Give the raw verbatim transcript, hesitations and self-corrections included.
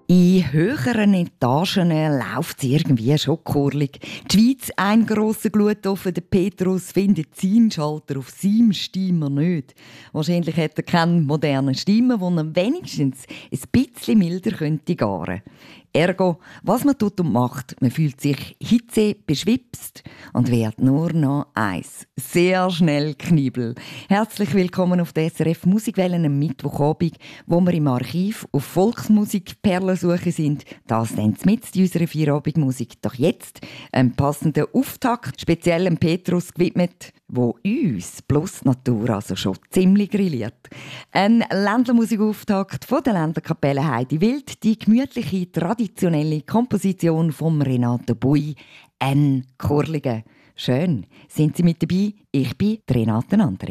In höheren Etagen läuft es irgendwie schon kurlig. Die Schweiz ein grosser Glutofen, der Petrus findet seinen Schalter auf seinem Steamer nicht. Wahrscheinlich hat er keinen modernen Steamer, wo er wenigstens ein bisschen milder könnte garen. Ergo, was man tut und macht, man fühlt sich hitze beschwipst und wird nur noch eins. Sehr schnell Kniebel. Herzlich willkommen auf der S R F Musikwellen am Mittwochabend, wo wir im Archiv auf Volksmusik-Perlensuche sind. Das dann mit unserer Feierabendmusik. Doch jetzt ein passender Auftakt, speziell dem Petrus gewidmet, wo uns plus Natur also schon ziemlich grilliert. Ein Ländlermusikauftakt von der Ländlerkapelle Heidi Wild, die gemütliche, traditionelle Komposition von Renato Bui, «Ein Chorlige». Schön, sind Sie mit dabei? Ich bin Renate André.